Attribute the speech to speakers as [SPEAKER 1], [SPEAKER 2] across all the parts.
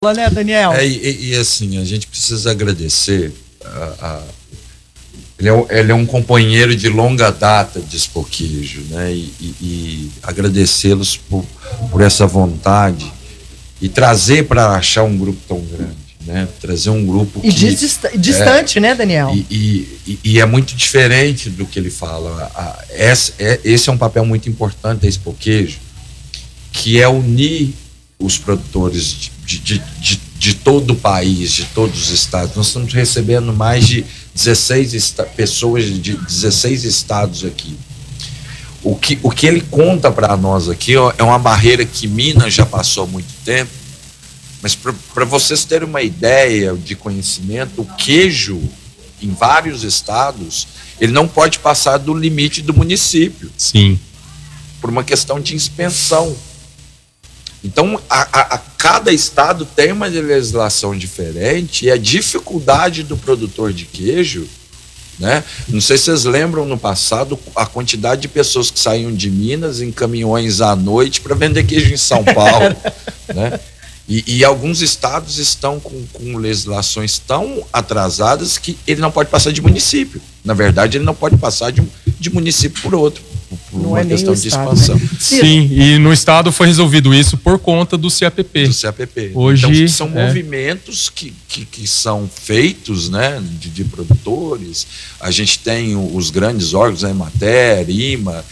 [SPEAKER 1] né, Daniel?
[SPEAKER 2] E assim, a gente precisa agradecer. Ele é um companheiro de longa data de Expo Queijo, né? E agradecê-los por essa vontade e trazer para achar um grupo tão grande, né? Trazer um grupo
[SPEAKER 1] distante, né, Daniel?
[SPEAKER 2] E é muito diferente do que ele fala. Esse é um papel muito importante da Expo Queijo, que é unir os produtores de todo o país, de todos os estados. Nós estamos recebendo mais de 16 pessoas de 16 estados aqui. O que ele conta para nós aqui é uma barreira que Minas já passou há muito tempo, mas para vocês terem uma ideia de conhecimento, o queijo em vários estados, ele não pode passar do limite do município.
[SPEAKER 3] Sim.
[SPEAKER 2] Por uma questão de inspeção. Então, cada estado tem uma legislação diferente e a dificuldade do produtor de queijo, né? Não sei se vocês lembram no passado a quantidade de pessoas que saíam de Minas em caminhões à noite para vender queijo em São Paulo, né? E alguns estados estão com legislações tão atrasadas que ele não pode passar de município. Na verdade, ele não pode passar de município por outro. Por
[SPEAKER 1] não
[SPEAKER 2] uma
[SPEAKER 1] é
[SPEAKER 2] questão de
[SPEAKER 1] estado,
[SPEAKER 2] expansão.
[SPEAKER 1] né?
[SPEAKER 3] Sim, e no estado foi resolvido isso por conta do CAPP.
[SPEAKER 2] Do CAPP.
[SPEAKER 3] Hoje,
[SPEAKER 2] então, são movimentos que são feitos, né, de produtores. A gente tem os grandes órgãos, a Emater, IMA,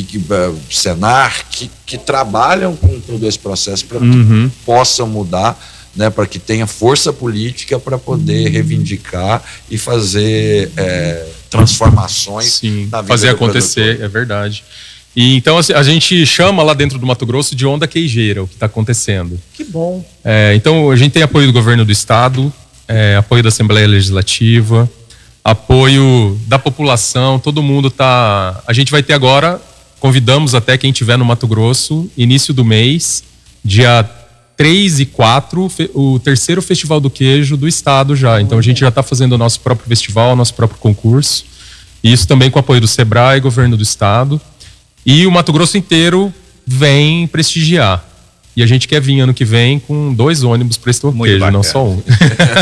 [SPEAKER 2] Senar, que trabalham com todo esse processo para que possa mudar, né, para que tenha força política para poder reivindicar e fazer transformações.
[SPEAKER 3] Sim,
[SPEAKER 2] na vida
[SPEAKER 3] fazer
[SPEAKER 2] do
[SPEAKER 3] acontecer,
[SPEAKER 2] produtor.
[SPEAKER 3] é verdade. E então assim, a gente chama lá dentro do Mato Grosso de onda queijeira, o que está acontecendo.
[SPEAKER 1] Que bom.
[SPEAKER 3] Então a gente tem apoio do governo do estado, apoio da Assembleia Legislativa, apoio da população, todo mundo tá. A gente vai ter agora, convidamos até quem estiver no Mato Grosso, início do mês, dia 3 e 4, o terceiro Festival do Queijo do estado já. Então a gente já está fazendo o nosso próprio festival, o nosso próprio concurso. Isso também com apoio do Sebrae, governo do estado. E o Mato Grosso inteiro vem prestigiar. E a gente quer vir ano que vem com 2 ônibus para Expo Queijo, não só um.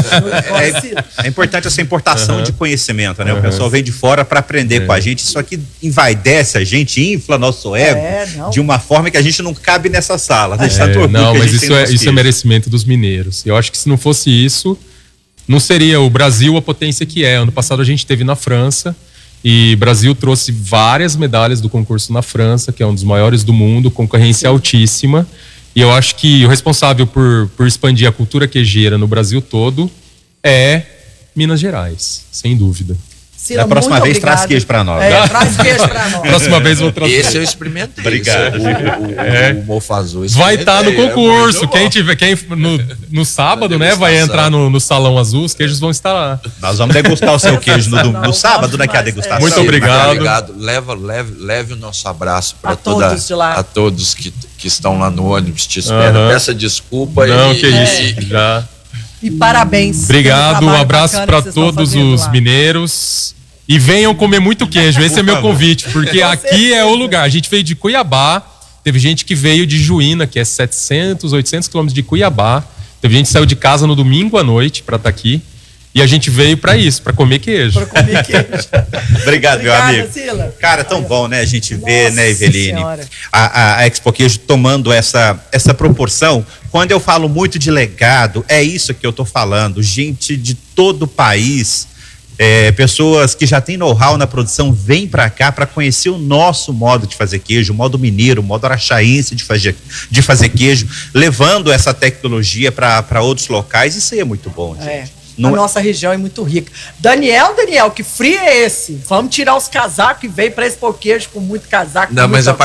[SPEAKER 4] É importante essa importação de conhecimento, né? O pessoal vem de fora para aprender com a gente. Isso aqui envaidece a gente, infla nosso ego de uma forma que a gente não cabe nessa sala.
[SPEAKER 3] Não, mas isso é merecimento dos mineiros. Eu acho que se não fosse isso, não seria o Brasil a potência que é. Ano passado a gente teve na França e o Brasil trouxe várias medalhas do concurso na França, que é um dos maiores do mundo, concorrência altíssima. E eu acho que o responsável por expandir a cultura queijeira no Brasil todo é Minas Gerais, sem dúvida.
[SPEAKER 1] Cila,
[SPEAKER 4] da próxima vez traz queijo para nós.
[SPEAKER 1] Traz queijo para nós.
[SPEAKER 3] Próxima vez eu vou trazer.
[SPEAKER 2] Esse eu experimentei.
[SPEAKER 4] Obrigado.
[SPEAKER 2] O Mofazô.
[SPEAKER 3] Vai estar no concurso. Quem no sábado, né, vai entrar no Salão Azul, os queijos vão estar lá.
[SPEAKER 4] Nós vamos degustar o seu queijo no sábado, daqui a degustação.
[SPEAKER 3] Muito obrigado.
[SPEAKER 2] Leve o nosso abraço para
[SPEAKER 1] a
[SPEAKER 2] todos que estão lá no ônibus te esperam. Peça desculpa.
[SPEAKER 3] Não, que isso. Já.
[SPEAKER 1] E parabéns.
[SPEAKER 3] Obrigado, um abraço para todos os mineiros. E venham comer muito queijo, esse é meu convite, porque aqui é o lugar. A gente veio de Cuiabá, teve gente que veio de Juína, que é 700, 800 quilômetros de Cuiabá. Teve gente que saiu de casa no domingo à noite para estar aqui. E a gente veio para isso, para comer queijo.
[SPEAKER 1] Para comer queijo.
[SPEAKER 4] Obrigado, meu amigo.
[SPEAKER 1] Cila.
[SPEAKER 4] Cara, tão bom, né? A gente vê, né, Eveline, a Expo Queijo tomando essa proporção. Quando eu falo muito de legado, é isso que eu tô falando. Gente de todo o país, pessoas que já têm know-how na produção, vêm para cá para conhecer o nosso modo de fazer queijo, o modo mineiro, o modo araxaense de fazer queijo, levando essa tecnologia para outros locais. Isso aí é muito bom, gente.
[SPEAKER 1] A nossa região é muito rica. Daniel, que frio é esse? Vamos tirar os casacos e veio para Expo Queijo com muito casaco.
[SPEAKER 2] Não, mas